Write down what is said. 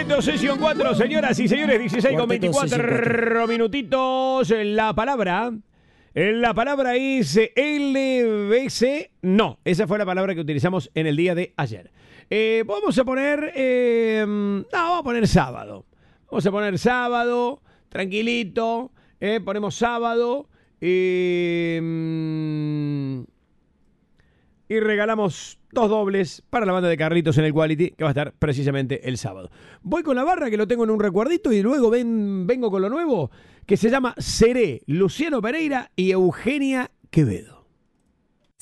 Cuarteto Sesión 4, señoras y señores, 16 con 24 minutitos. La palabra es LBC. No, esa fue la palabra que utilizamos en el día de ayer. Vamos a poner... vamos a poner sábado. Vamos a poner sábado, tranquilito. Ponemos sábado. Y regalamos 2 dobles para la banda de Carlitos en el Quality, que va a estar precisamente el sábado. Voy con la barra, que lo tengo en un recuerdito, y luego vengo con lo nuevo, que se llama Seré, Luciano Pereira y Eugenia Quevedo.